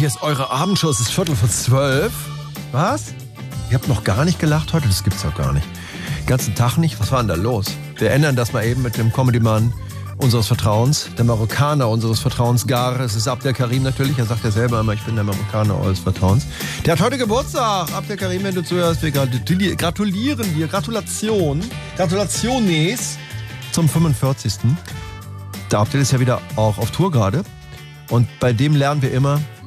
hier ist eure Abendshow, es ist 11:45. Was? Ihr habt noch gar nicht gelacht heute? Das gibt's doch gar nicht. Den ganzen Tag nicht? Was war denn da los? Wir ändern das mal eben mit dem Comedy-Mann unseres Vertrauens, der Marokkaner unseres Vertrauens, Gar. Es ist Abdel Karim natürlich, er sagt ja selber immer, ich bin der Marokkaner eures Vertrauens. Der hat heute Geburtstag. Abdel Karim, wenn du zuhörst, wir gratulieren dir. Gratulationes zum 45. Der Abdel ist ja wieder auch auf Tour gerade. Und bei dem lernen wir immer,